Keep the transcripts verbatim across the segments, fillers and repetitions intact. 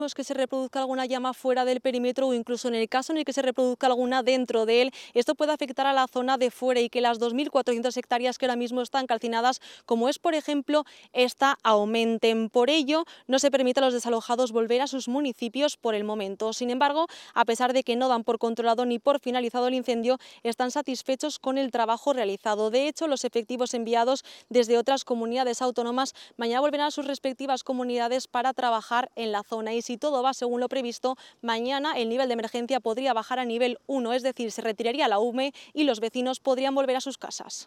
que se reproduzca alguna llama fuera del perímetro o incluso en el caso en el que se reproduzca alguna dentro de él, esto puede afectar a la zona de fuera y que las dos mil cuatrocientas hectáreas que ahora mismo están calcinadas, como es por ejemplo esta, aumenten. Por ello, no se permite a los desalojados volver a sus municipios por el momento. Sin embargo, a pesar de que no dan por controlado ni por finalizado el incendio, están satisfechos con el trabajo realizado. De hecho, los efectivos enviados desde otras comunidades autónomas mañana volverán a sus respectivas comunidades para trabajar en la zona. Y si todo va según lo previsto, mañana el nivel de emergencia podría bajar a nivel uno, es decir, se retiraría la U M E y los vecinos podrían volver a sus casas.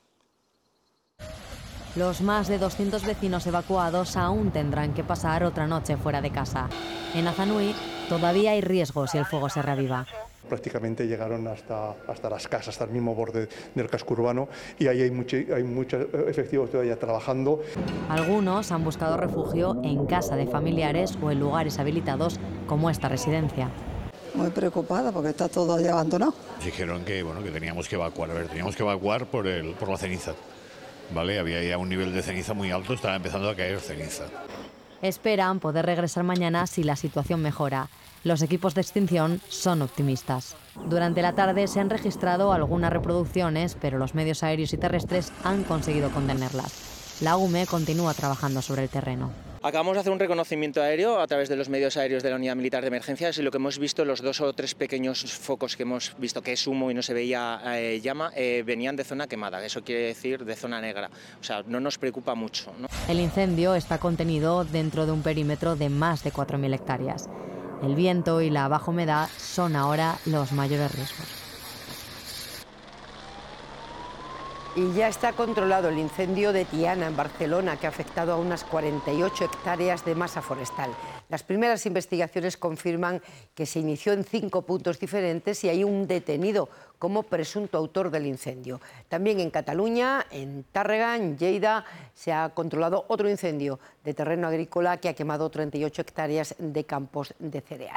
Los más de doscientos vecinos evacuados aún tendrán que pasar otra noche fuera de casa. En Azanui todavía hay riesgo si el fuego se reaviva. Prácticamente llegaron hasta, hasta las casas, hasta el mismo borde del casco urbano, y ahí hay, mucho, hay muchos efectivos todavía trabajando. Algunos han buscado refugio en casa de familiares o en lugares habilitados como esta residencia. Muy preocupada porque está todo ahí abandonado. Dijeron que, bueno, que teníamos que evacuar, a ver, teníamos que evacuar por, el, por la ceniza, ¿vale? Había ya un nivel de ceniza muy alto, estaba empezando a caer ceniza. Esperan poder regresar mañana si la situación mejora. Los equipos de extinción son optimistas. Durante la tarde se han registrado algunas reproducciones, pero los medios aéreos y terrestres han conseguido contenerlas. La U M E continúa trabajando sobre el terreno. Acabamos de hacer un reconocimiento aéreo a través de los medios aéreos de la Unidad Militar de Emergencias y lo que hemos visto, los dos o tres pequeños focos que hemos visto que es humo y no se veía eh, llama, eh, venían de zona quemada, eso quiere decir de zona negra, o sea, no nos preocupa mucho, ¿no? El incendio está contenido dentro de un perímetro de más de cuatro mil hectáreas. El viento y la baja humedad son ahora los mayores riesgos. Y ya está controlado el incendio de Tiana, en Barcelona, que ha afectado a unas cuarenta y ocho hectáreas de masa forestal. Las primeras investigaciones confirman que se inició en cinco puntos diferentes y hay un detenido como presunto autor del incendio. También en Cataluña, en Tàrrega, en Lleida, se ha controlado otro incendio de terreno agrícola que ha quemado treinta y ocho hectáreas de campos de cereal.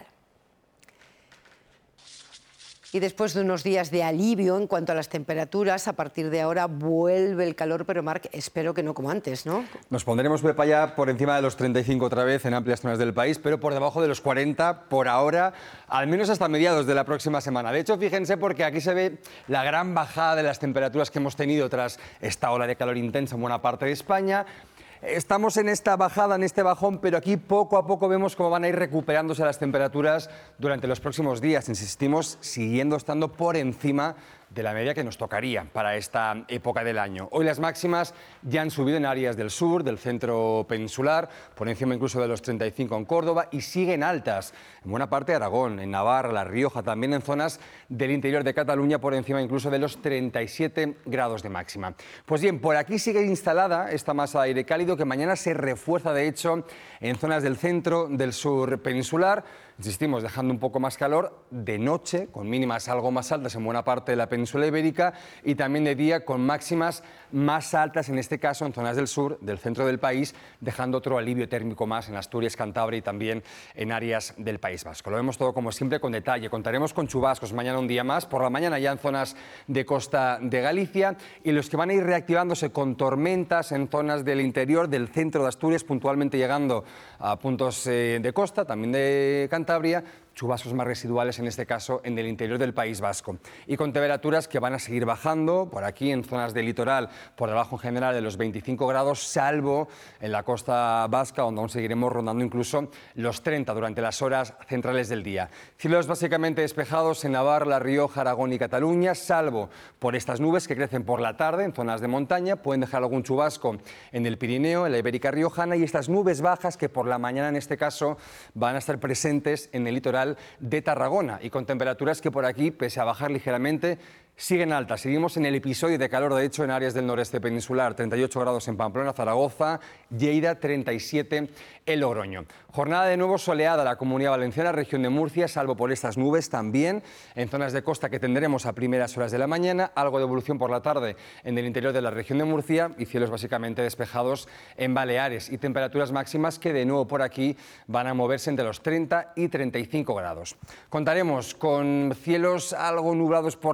Y después de unos días de alivio en cuanto a las temperaturas, a partir de ahora vuelve el calor, pero Marc, espero que no como antes, ¿no? Nos pondremos Pepa ya por encima de los treinta y cinco otra vez en amplias zonas del país, pero por debajo de los cuarenta por ahora, al menos hasta mediados de la próxima semana. De hecho, fíjense porque aquí se ve la gran bajada de las temperaturas que hemos tenido tras esta ola de calor intensa en buena parte de España. Estamos en esta bajada, en este bajón, pero aquí poco a poco vemos cómo van a ir recuperándose las temperaturas durante los próximos días. Insistimos, siguiendo estando por encima de la media que nos tocaría para esta época del año. Hoy las máximas ya han subido en áreas del sur, del centro peninsular, por encima incluso de los treinta y cinco en Córdoba, y siguen altas en buena parte de Aragón, en Navarra, La Rioja, también en zonas del interior de Cataluña, por encima incluso de los treinta y siete grados de máxima. Pues bien, por aquí sigue instalada esta masa de aire cálido que mañana se refuerza, de hecho, en zonas del centro, del sur peninsular. Insistimos, dejando un poco más calor de noche, con mínimas algo más altas en buena parte de la península ibérica, y también de día con máximas más altas, en este caso en zonas del sur, del centro del país, dejando otro alivio térmico más en Asturias, Cantabria y también en áreas del País Vasco. Lo vemos todo como siempre con detalle. Contaremos con chubascos mañana un día más, por la mañana ya en zonas de costa de Galicia, y los que van a ir reactivándose con tormentas en zonas del interior, del centro de Asturias, puntualmente llegando a puntos eh, de costa, también de Cantabria, chubascos más residuales, en este caso en el interior del País Vasco. Y con temperaturas que van a seguir bajando, por aquí en zonas del litoral, por debajo en general de los veinticinco grados, salvo en la costa vasca, donde aún seguiremos rondando incluso los treinta durante las horas centrales del día. Cielos básicamente despejados en Navarra, La Rioja, Aragón y Cataluña, salvo por estas nubes que crecen por la tarde en zonas de montaña, pueden dejar algún chubasco en el Pirineo, en la Ibérica Riojana, y estas nubes bajas que por la mañana en este caso van a estar presentes en el litoral de Tarragona, y con temperaturas que por aquí, pese a bajar ligeramente, siguen altas. Seguimos en el episodio de calor, de hecho, en áreas del noreste peninsular, treinta y ocho grados en Pamplona, Zaragoza, Lleida, treinta y siete en Logroño. Jornada de nuevo soleada la Comunidad Valenciana, región de Murcia, salvo por estas nubes, también en zonas de costa que tendremos a primeras horas de la mañana, algo de evolución por la tarde en el interior de la región de Murcia y cielos básicamente despejados en Baleares, y temperaturas máximas que de nuevo por aquí van a moverse entre los treinta y treinta y cinco grados. Contaremos con cielos algo nublados por la tarde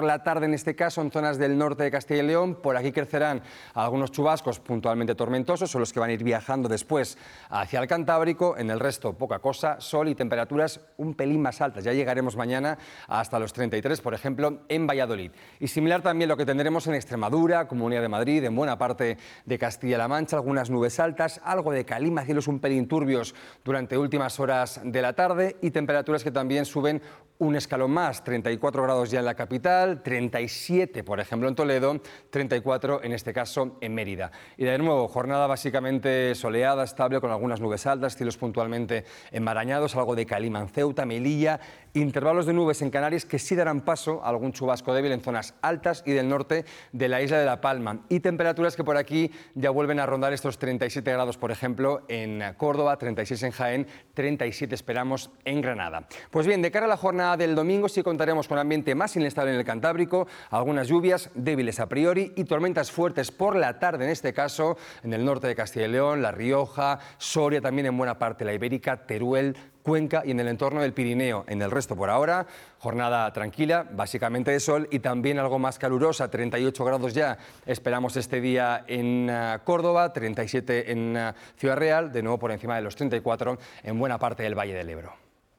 en este caso en zonas del norte de Castilla y León. Por aquí crecerán algunos chubascos puntualmente tormentosos, son los que van a ir viajando después hacia el Cantábrico. En el resto, poca cosa, sol y temperaturas un pelín más altas. Ya llegaremos mañana hasta los treinta y tres, por ejemplo, en Valladolid. Y similar también lo que tendremos en Extremadura, Comunidad de Madrid, en buena parte de Castilla-La Mancha, algunas nubes altas, algo de calima, cielos un pelín turbios durante últimas horas de la tarde y temperaturas que también suben un escalón más, treinta y cuatro grados ya en la capital, treinta y siete por ejemplo en Toledo, treinta y cuatro en este caso en Mérida. Y de nuevo, jornada básicamente soleada, estable, con algunas nubes altas, cielos puntualmente enmarañados, algo de calima en Ceuta, Melilla, intervalos de nubes en Canarias que sí darán paso a algún chubasco débil en zonas altas y del norte de la isla de La Palma. Y temperaturas que por aquí ya vuelven a rondar estos treinta y siete grados, por ejemplo, en Córdoba, treinta y seis en Jaén, treinta y siete esperamos en Granada. Pues bien, de cara a la jornada del domingo sí contaremos con ambiente más inestable en el Cantábrico, algunas lluvias débiles a priori y tormentas fuertes por la tarde, en este caso en el norte de Castilla y León, La Rioja, Soria, también en buena parte la Ibérica, Teruel, Cuenca y en el entorno del Pirineo. En el resto por ahora, jornada tranquila, básicamente de sol y también algo más calurosa, treinta y ocho grados ya esperamos este día en uh, Córdoba, treinta y siete en uh, Ciudad Real, de nuevo por encima de los treinta y cuatro en buena parte del Valle del Ebro.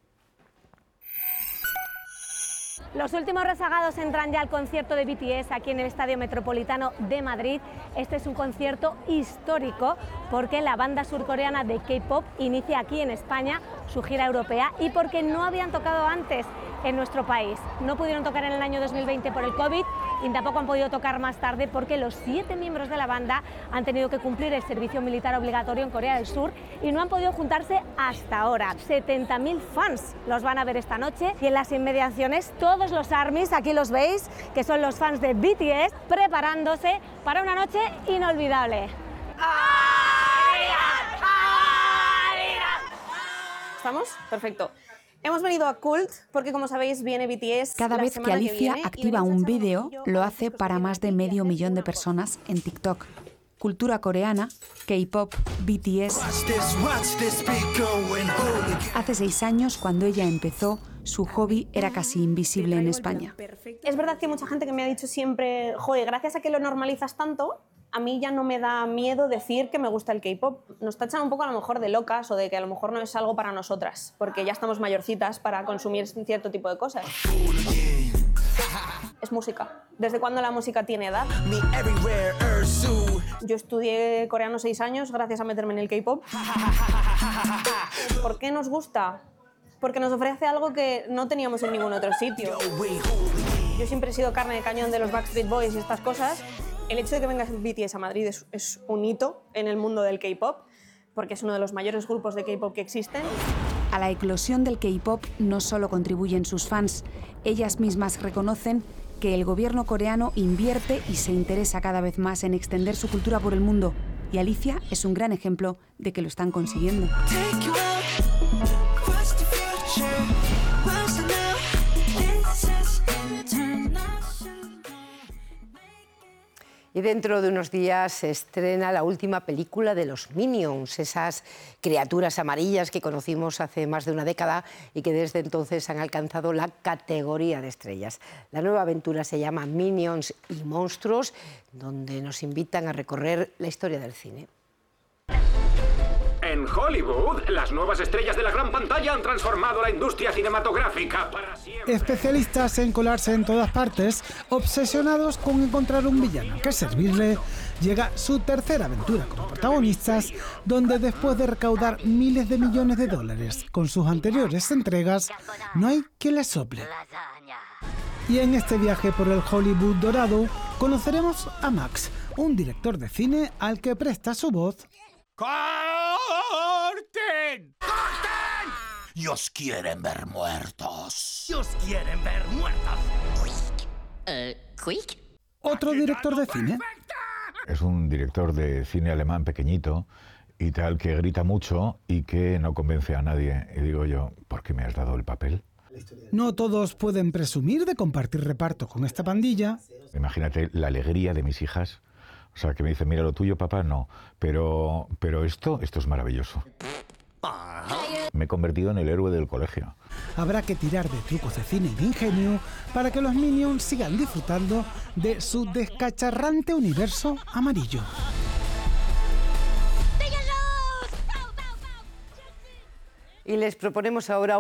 Los últimos rezagados entran ya al concierto de B T S aquí en el Estadio Metropolitano de Madrid. Este es un concierto histórico porque la banda surcoreana de K-pop inicia aquí en España su gira europea y porque no habían tocado antes en nuestro país. No pudieron tocar en el año dos mil veinte por el COVID y tampoco han podido tocar más tarde porque los siete miembros de la banda han tenido que cumplir el servicio militar obligatorio en Corea del Sur y no han podido juntarse hasta ahora. setenta mil fans los van a ver esta noche y en las inmediaciones todos los ARMYs, aquí los veis, que son los fans de B T S, preparándose para una noche inolvidable. ¿Estamos? Perfecto. Hemos venido a Cult porque, como sabéis, viene B T S. Cada vez que Alicia que activa un vídeo, lo hace para más de medio millón de personas en TikTok. Cultura coreana, K-pop, B T S. Hace seis años, cuando ella empezó, su hobby era casi invisible en España. Es verdad que hay mucha gente que me ha dicho siempre, joder, gracias a que lo normalizas tanto, a mí ya no me da miedo decir que me gusta el K-pop. Nos tachan un poco a lo mejor de locas o de que a lo mejor no es algo para nosotras, porque ya estamos mayorcitas para consumir cierto tipo de cosas. Es música. ¿Desde cuándo la música tiene edad? Yo estudié coreano seis años gracias a meterme en el K-pop. ¿Por qué nos gusta? Porque nos ofrece algo que no teníamos en ningún otro sitio. Yo siempre he sido carne de cañón de los Backstreet Boys y estas cosas. El hecho de que venga B T S a Madrid es, es un hito en el mundo del K-pop, porque es uno de los mayores grupos de K-pop que existen. A la eclosión del K-pop no solo contribuyen sus fans, ellas mismas reconocen que el gobierno coreano invierte y se interesa cada vez más en extender su cultura por el mundo. Y Alicia es un gran ejemplo de que lo están consiguiendo. Y dentro de unos días se estrena la última película de los Minions, esas criaturas amarillas que conocimos hace más de una década y que desde entonces han alcanzado la categoría de estrellas. La nueva aventura se llama Minions y Monstruos, donde nos invitan a recorrer la historia del cine. En Hollywood, las nuevas estrellas de la gran pantalla han transformado la industria cinematográfica para siempre. Especialistas en colarse en todas partes, obsesionados con encontrar un villano que servirle, llega su tercera aventura como protagonistas, donde después de recaudar miles de millones de dólares con sus anteriores entregas, no hay quien les sople. Y en este viaje por el Hollywood dorado, conoceremos a Max, un director de cine al que presta su voz. ¡Corten! ¡Corten! ¡Y os quieren ver muertos! ¡Y os quieren ver muertos! Uh, ¿Quick? Otro director de cine. Es un director de cine alemán pequeñito y tal, que grita mucho y que no convence a nadie. Y digo yo, ¿por qué me has dado el papel? No todos pueden presumir de compartir reparto con esta pandilla. Imagínate la alegría de mis hijas. O sea, que me dicen, mira, lo tuyo, papá, no. Pero, pero esto, esto es maravilloso. Me he convertido en el héroe del colegio. Habrá que tirar de trucos de cine y de ingenio para que los Minions sigan disfrutando de su descacharrante universo amarillo. Y les proponemos ahora